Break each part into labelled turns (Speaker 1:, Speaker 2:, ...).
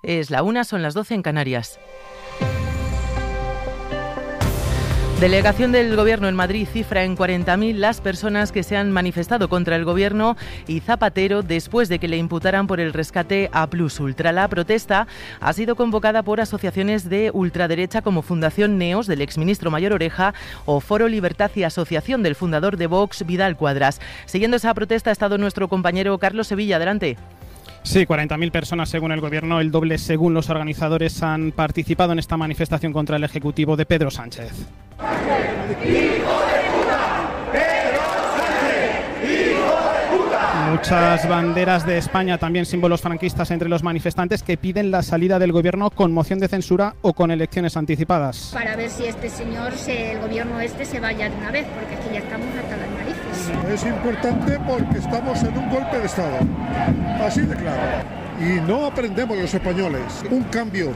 Speaker 1: Es la 1, son las 12 en Canarias. Delegación del Gobierno en Madrid cifra en 40.000 las personas que se han manifestado contra el Gobierno y Zapatero después de que le imputaran por el rescate a Plus Ultra. La protesta ha sido convocada por asociaciones de ultraderecha como Fundación Neos del exministro Mayor Oreja o Foro Libertad y Asociación del fundador de Vox, Vidal Cuadras. Siguiendo esa protesta ha estado nuestro compañero Carlos Sevilla. Adelante.
Speaker 2: Sí, 40.000 personas según el Gobierno, el doble según los organizadores, han participado en esta manifestación contra el Ejecutivo de Pedro Sánchez. Muchas banderas de España, también símbolos franquistas entre los manifestantes que piden la salida del Gobierno con moción de censura o con elecciones anticipadas.
Speaker 3: Para ver si este señor, el Gobierno se vaya de una vez, porque es que ya estamos hasta las narices.
Speaker 4: Es importante porque estamos en un golpe de Estado, así de claro. Y no aprendemos los españoles. Un cambio,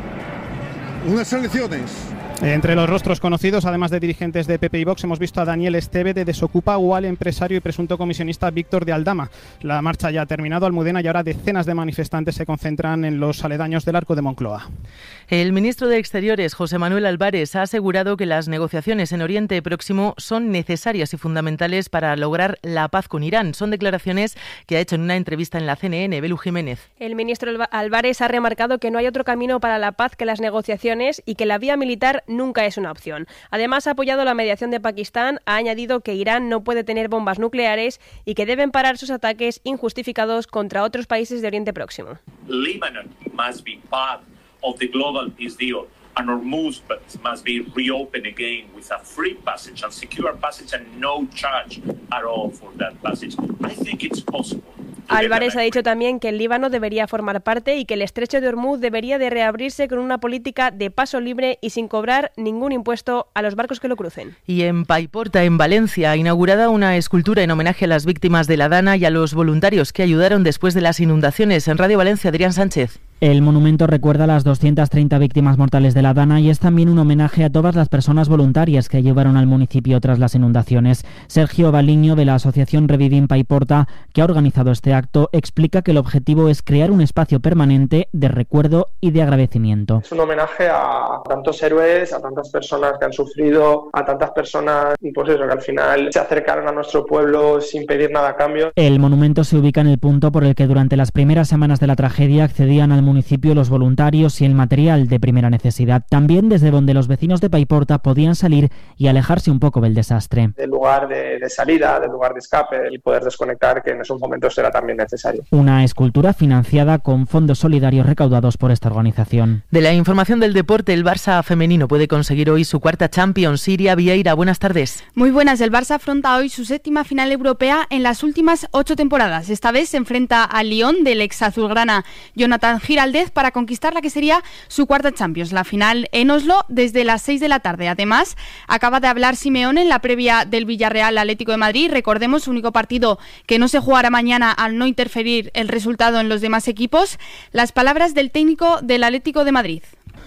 Speaker 4: unas elecciones.
Speaker 2: Entre los rostros conocidos, además de dirigentes de PP y Vox, hemos visto a Daniel Esteve de Desocupa o al empresario y presunto comisionista Víctor de Aldama. La marcha ya ha terminado, Almudena, y ahora decenas de manifestantes se concentran en los aledaños del Arco de Moncloa.
Speaker 1: El ministro de Exteriores, José Manuel Álvarez, ha asegurado que las negociaciones en Oriente Próximo son necesarias y fundamentales para lograr la paz con Irán. Son declaraciones que ha hecho en una entrevista en la CNN. Belu Jiménez.
Speaker 5: El ministro Álvarez ha remarcado que no hay otro camino para la paz que las negociaciones y que la vía militar nunca es una opción. Además, ha apoyado la mediación de Pakistán, ha añadido que Irán no puede tener bombas nucleares y que deben parar sus ataques injustificados contra otros países de Oriente Próximo.
Speaker 6: Lebanon must be part of the global peace deal and Hormuz must be reopened again with a free passage and secure passage and no charge at all for that passage. I think it's possible.
Speaker 5: Álvarez ha dicho también que el Líbano debería formar parte y que el estrecho de Hormuz debería de reabrirse con una política de paso libre y sin cobrar ningún impuesto a los barcos que lo crucen.
Speaker 1: Y en Paiporta, en Valencia, ha inaugurada una escultura en homenaje a las víctimas de la Dana y a los voluntarios que ayudaron después de las inundaciones. En Radio Valencia, Adrián Sánchez.
Speaker 7: El monumento recuerda a las 230 víctimas mortales de la Dana y es también un homenaje a todas las personas voluntarias que llevaron al municipio tras las inundaciones. Sergio Baliño, de la asociación Revivim Paiporta, que ha organizado este acto, explica que el objetivo es crear un espacio permanente de recuerdo y de agradecimiento.
Speaker 8: Es un homenaje a tantos héroes, a tantas personas que han sufrido, a tantas personas pues eso, que al final se acercaron a nuestro pueblo sin pedir nada a cambio.
Speaker 7: El monumento se ubica en el punto por el que durante las primeras semanas de la tragedia accedían al municipio los voluntarios y el material de primera necesidad. También desde donde los vecinos de Paiporta podían salir y alejarse un poco del desastre.
Speaker 8: Del lugar de salida, del lugar de escape y poder desconectar, que en esos momentos era también necesario.
Speaker 7: Una escultura financiada con fondos solidarios recaudados por esta organización.
Speaker 1: De la información del deporte, el Barça femenino puede conseguir hoy su cuarta Champions. Siria Vieira, buenas tardes.
Speaker 9: Muy buenas, el Barça afronta hoy su séptima final europea en las últimas 8 temporadas. Esta vez se enfrenta al Lyon del ex azulgrana Jonathan Giraldez para conquistar la que sería su cuarta Champions. La final en Oslo desde las 6 de la tarde. Además, acaba de hablar Simeone en la previa del Villarreal Atlético de Madrid. Recordemos, único partido que no se jugará mañana al no interferir el resultado en los demás equipos. Las palabras del técnico del Atlético de Madrid.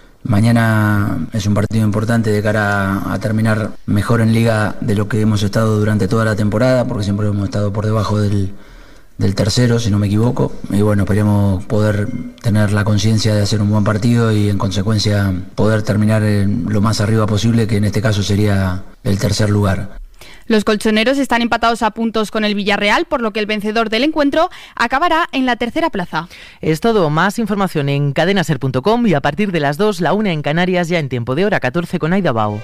Speaker 10: Mañana es un partido importante de cara a terminar mejor en Liga de lo que hemos estado durante toda la temporada, porque siempre hemos estado por debajo del tercero, si no me equivoco, y bueno, esperemos poder tener la conciencia de hacer un buen partido y en consecuencia poder terminar lo más arriba posible, que en este caso sería el tercer lugar.
Speaker 9: Los colchoneros están empatados a puntos con el Villarreal, por lo que el vencedor del encuentro acabará en la tercera plaza.
Speaker 1: Es todo. Más información en cadenaser.com y a partir de las 2, la 1 en Canarias, ya en tiempo de hora 14 con Aida Bao.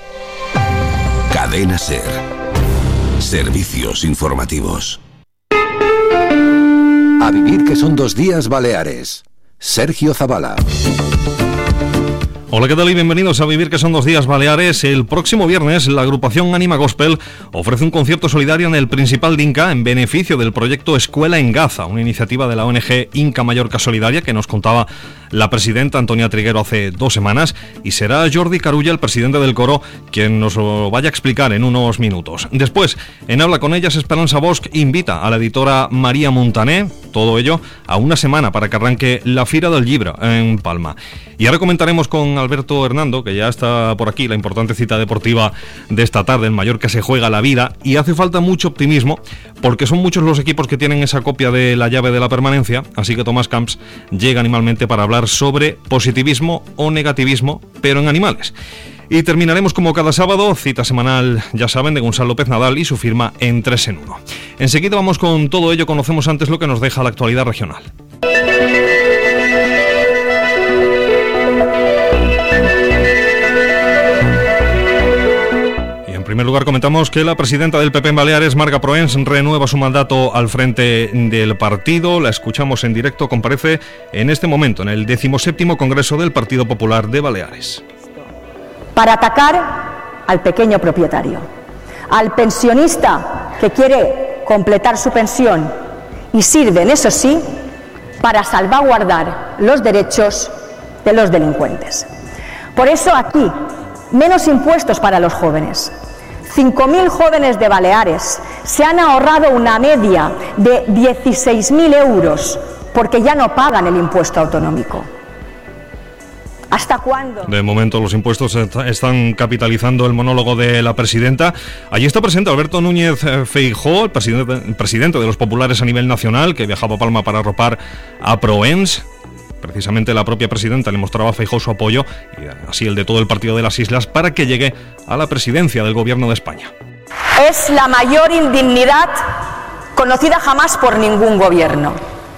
Speaker 11: Cadena Ser. Servicios informativos. A vivir que son 2 días Baleares. Sergio Zavala.
Speaker 12: Hola, ¿qué tal y bienvenidos a Vivir que son 2 días Baleares? El próximo viernes la agrupación Anima Gospel ofrece un concierto solidario en el Principal de Inca en beneficio del proyecto Escuela en Gaza, una iniciativa de la ONG Inca Mallorca Solidaria que nos contaba la presidenta Antonia Triguero hace 2 semanas, y será Jordi Carulla, el presidente del coro, quien nos lo vaya a explicar en unos minutos. Después, en Habla con Ellas, Esperanza Bosch invita a la editora María Montané, todo ello a una semana para que arranque la Fira del Llibre en Palma. Y ahora comentaremos con Alberto Hernando, que ya está por aquí, la importante cita deportiva de esta tarde. El Mallorca se juega la vida y hace falta mucho optimismo porque son muchos los equipos que tienen esa copia de la llave de la permanencia, así que Tomás Camps llega animalmente para hablar sobre positivismo o negativismo, pero en animales. Y terminaremos como cada sábado, cita semanal, ya saben, de Gonzalo López Nadal y su firma en 3 en 1. Enseguida vamos con todo ello, conocemos antes lo que nos deja la actualidad regional. En primer lugar, comentamos que la presidenta del PP en Baleares, Marga Proens, renueva su mandato al frente del partido. La escuchamos en directo, comparece en este momento en el 17º Congreso del Partido Popular de Baleares.
Speaker 13: Para atacar al pequeño propietario, al pensionista que quiere completar su pensión y sirven, eso sí, para salvaguardar los derechos de los delincuentes. Por eso aquí, menos impuestos para los jóvenes. 5.000 jóvenes de Baleares se han ahorrado una media de 16.000 euros porque ya no pagan el impuesto autonómico. ¿Hasta cuándo?
Speaker 12: De momento los impuestos están capitalizando el monólogo de la presidenta. Allí está presente Alberto Núñez Feijóo, el presidente de los populares a nivel nacional, que viajaba a Palma para arropar a Proens. Precisamente la propia presidenta le mostraba a Feijóo su apoyo, y así el de todo el Partido de las Islas, para que llegue a la presidencia del Gobierno de España.
Speaker 13: Es la mayor indignidad conocida jamás por ningún gobierno.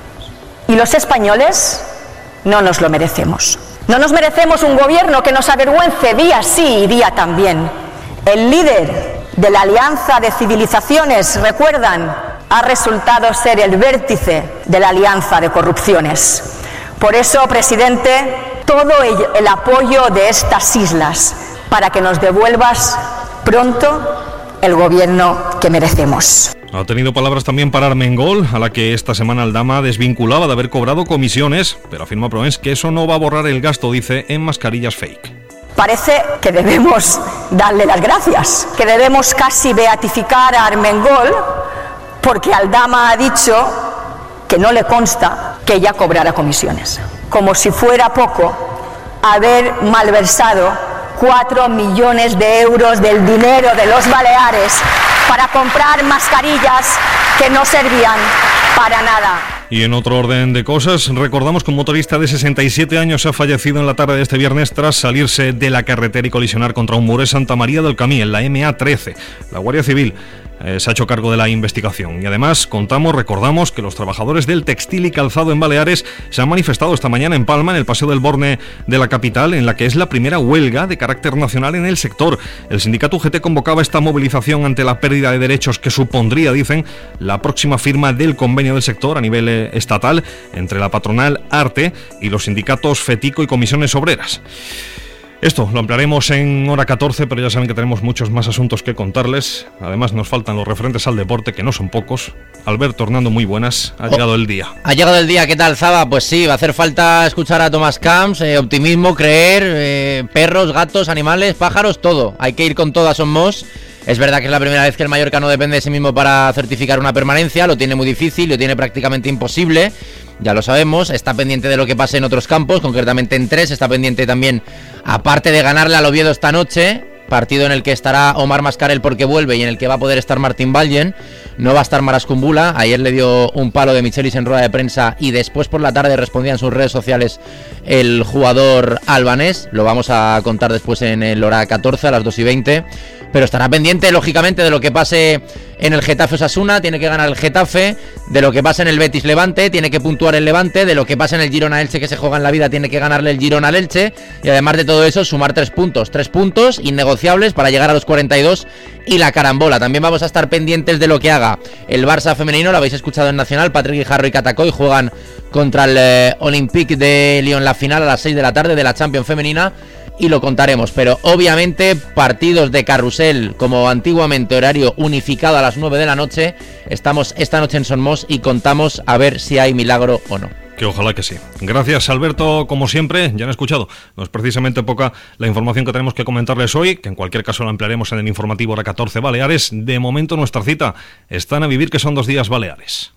Speaker 13: Y los españoles no nos lo merecemos. No nos merecemos un gobierno que nos avergüence día sí y día también. El líder de la Alianza de Civilizaciones, recuerdan, ha resultado ser el vértice de la Alianza de Corrupciones. Por eso, presidente, todo el apoyo de estas islas para que nos devuelvas pronto el gobierno que merecemos.
Speaker 12: Ha tenido palabras también para Armengol, a la que esta semana Aldama desvinculaba de haber cobrado comisiones, pero afirma Proens que eso no va a borrar el gasto, dice, en mascarillas fake.
Speaker 13: Parece que debemos darle las gracias, que debemos casi beatificar a Armengol, porque Aldama ha dicho que no le consta que ella cobrara comisiones. Como si fuera poco haber malversado 4 millones de euros del dinero de los Baleares para comprar mascarillas que no servían para nada.
Speaker 12: Y en otro orden de cosas, recordamos que un motorista de 67 años ha fallecido en la tarde de este viernes tras salirse de la carretera y colisionar contra un muro en Santa María del Camí, en la MA13. La Guardia Civil se ha hecho cargo de la investigación. Y además recordamos que los trabajadores del textil y calzado en Baleares se han manifestado esta mañana en Palma, en el Paseo del Borne de la capital, en la que es la primera huelga de carácter nacional en el sector. El sindicato UGT convocaba esta movilización ante la pérdida de derechos que supondría, dicen, la próxima firma del convenio del sector a nivel estatal entre la patronal ARTE y los sindicatos FETICO y comisiones obreras. Esto lo ampliaremos en hora 14, pero ya saben que tenemos muchos más asuntos que contarles. Además nos faltan los referentes al deporte, que no son pocos. Alberto Hernando, muy buenas. Ha llegado el día.
Speaker 14: Ha llegado el día, ¿qué tal, Zaba? Pues sí, va a hacer falta escuchar a Tomás Camps, optimismo, creer, perros, gatos, animales, pájaros, todo. Hay que ir con todo a Son Mos. Es verdad que es la primera vez que el Mallorca no depende de sí mismo para certificar una permanencia, lo tiene muy difícil, lo tiene prácticamente imposible, ya lo sabemos, está pendiente de lo que pase en otros campos, concretamente en 3, está pendiente también, aparte de ganarle al Oviedo esta noche, partido en el que estará Omar Mascarell porque vuelve y en el que va a poder estar Martín Vallen, no va a estar Marascumbula, ayer le dio un palo de Michelis en rueda de prensa y después por la tarde respondía en sus redes sociales el jugador albanés, lo vamos a contar después en el hora 14 a las 2:20, pero estará pendiente lógicamente de lo que pase en el Getafe Osasuna, tiene que ganar el Getafe, de lo que pasa en el Betis Levante, tiene que puntuar el Levante, de lo que pasa en el Girona Elche que se juega en la vida, tiene que ganarle el Girona al Elche y además de todo eso sumar 3 puntos innegociables para llegar a los 42 y la carambola. También vamos a estar pendientes de lo que haga el Barça femenino, lo habéis escuchado en Nacional, Patrick Guijarro y Catacoy juegan contra el Olympique de Lyon la final a las 6 de la tarde de la Champions femenina y lo contaremos, pero obviamente partidos de carrusel como antiguamente horario unificado a las 9 de la noche, estamos esta noche en Son Mos y contamos a ver si hay milagro o no.
Speaker 12: Que ojalá que sí. Gracias, Alberto, como siempre, ya han escuchado, no es precisamente poca la información que tenemos que comentarles hoy, que en cualquier caso la ampliaremos en el informativo hora 14 Baleares. De momento nuestra cita, están a vivir que son 2 días Baleares.